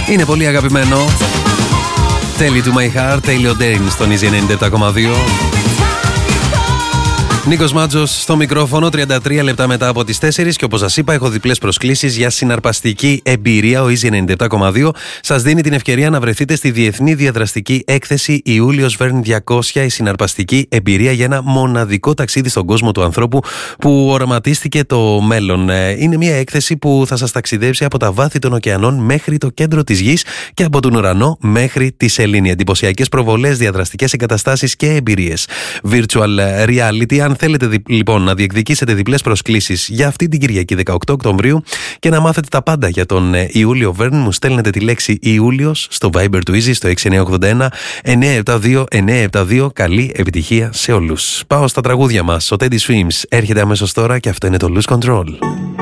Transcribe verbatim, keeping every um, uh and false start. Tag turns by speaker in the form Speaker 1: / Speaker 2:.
Speaker 1: Είναι πολύ αγαπημένο. Τέλει to my heart, τέλειο Dane στον Easy ενενήντα επτά κόμμα δύο. Νίκος Μάτζος στο μικρόφωνο, τριάντα τρία λεπτά μετά από τις τέσσερις, και όπως σας είπα, έχω διπλές προσκλήσεις για συναρπαστική εμπειρία. Ο Easy ενενήντα επτά κόμμα δύο σας δίνει την ευκαιρία να βρεθείτε στη Διεθνή Διαδραστική Έκθεση Ιούλιος Verne διακόσια, η συναρπαστική εμπειρία για ένα μοναδικό ταξίδι στον κόσμο του ανθρώπου που οραματίστηκε το μέλλον. Είναι μια έκθεση που θα σας ταξιδέψει από τα βάθη των ωκεανών μέχρι το κέντρο της γης και από τον ουρανό μέχρι τη σελήνη. Εντυπωσιακές προβολές, διαδραστικές εγκαταστάσεις και εμπειρίες. Virtual reality. Αν θέλετε λοιπόν να διεκδικήσετε διπλές προσκλήσεις για αυτή την Κυριακή δεκαοκτώ Οκτωβρίου και να μάθετε τα πάντα για τον Ιούλιο Verne, μου στέλνετε τη λέξη Ιούλιος στο Viber του Easy στο έξι εννιά οκτώ ένα εννιά επτά δύο εννιά επτά δύο. Καλή επιτυχία σε όλους. Πάω στα τραγούδια μας. Ο Teddy Swims έρχεται αμέσως τώρα και αυτό είναι το Lose Control.